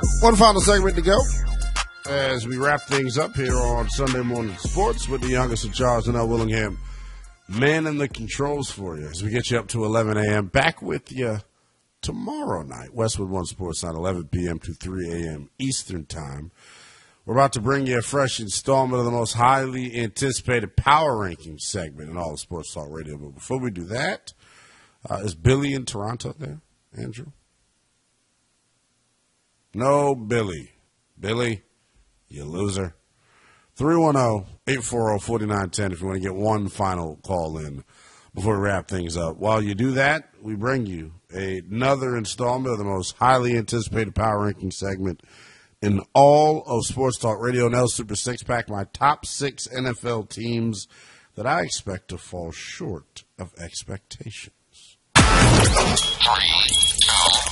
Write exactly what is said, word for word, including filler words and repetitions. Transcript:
One final segment to go as we wrap things up here on Sunday Morning Sports with the youngest of Charles and L. Willingham. Man in the controls for you as we get you up to eleven a.m. Back with you tomorrow night, Westwood One Sports Night, eleven p.m. to three a.m. Eastern Time. We're about to bring you a fresh installment of the most highly anticipated power ranking segment in all of Sports Talk Radio. But before we do that, uh, is Billy in Toronto there, Andrew? No, Billy. Billy, you loser. three one zero, eight four zero, four nine one zero if you want to get one final call in before we wrap things up. While you do that, we bring you another installment of the most highly anticipated power ranking segment in all of Sports Talk Radio. Now Super Six Pack, my top six N F L teams that I expect to fall short of expectations. Three, two,